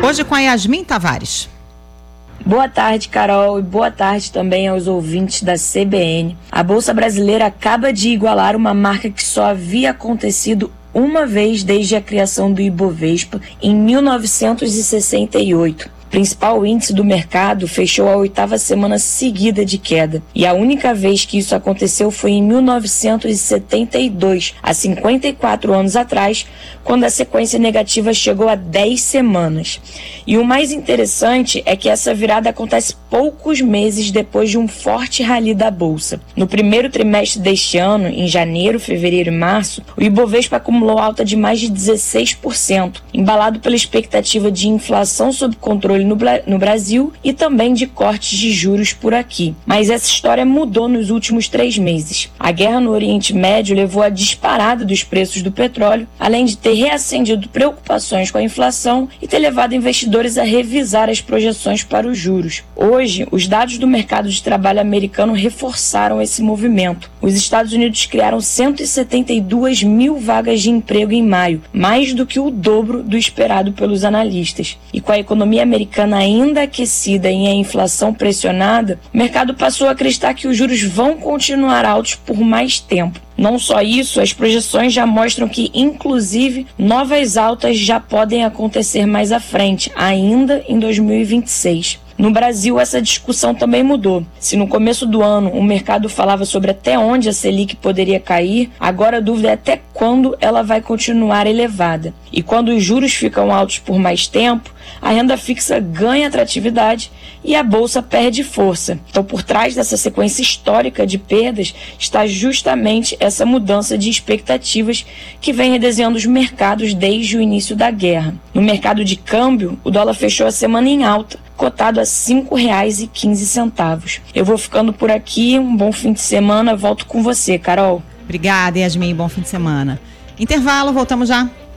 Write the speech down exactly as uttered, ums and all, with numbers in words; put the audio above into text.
hoje com a Yasmin Tavares. Boa tarde, Carol, e boa tarde também aos ouvintes da C B N. A Bolsa Brasileira acaba de igualar uma marca que só havia acontecido uma vez desde a criação do Ibovespa em mil novecentos e sessenta e oito. O principal índice do mercado fechou a oitava semana seguida de queda. E a única vez que isso aconteceu foi em mil novecentos e setenta e dois, há cinquenta e quatro anos atrás, quando a sequência negativa chegou a dez semanas. E o mais interessante é que essa virada acontece poucos meses depois de um forte rally da Bolsa. No primeiro trimestre deste ano, em janeiro, fevereiro e março, o Ibovespa acumulou alta de mais de dezesseis por cento, embalado pela expectativa de inflação sob controle No, no Brasil e também de cortes de juros por aqui. Mas essa história mudou nos últimos três meses. A guerra no Oriente Médio levou à disparada dos preços do petróleo, além de ter reacendido preocupações com a inflação e ter levado investidores a revisar as projeções para os juros. Hoje, os dados do mercado de trabalho americano reforçaram esse movimento. Os Estados Unidos criaram cento e setenta e duas mil vagas de emprego em maio, mais do que o dobro do esperado pelos analistas. E com a economia americana ainda aquecida e a inflação pressionada, o mercado passou a acreditar que os juros vão continuar altos por mais tempo. Não só isso, as projeções já mostram que, inclusive, novas altas já podem acontecer mais à frente, ainda em dois mil e vinte e seis. No Brasil, essa discussão também mudou. Se no começo do ano o mercado falava sobre até onde a Selic poderia cair, agora a dúvida é até quando ela vai continuar elevada. E quando os juros ficam altos por mais tempo, a renda fixa ganha atratividade e a Bolsa perde força. Então, por trás dessa sequência histórica de perdas está justamente essa mudança de expectativas que vem redesenhando os mercados desde o início da guerra. No mercado de câmbio, o dólar fechou a semana em alta, cotado a cinco reais e quinze centavos. Eu vou ficando por aqui, um bom fim de semana, volto com você, Carol. Obrigada, Yasmin, bom fim de semana. Intervalo, voltamos já.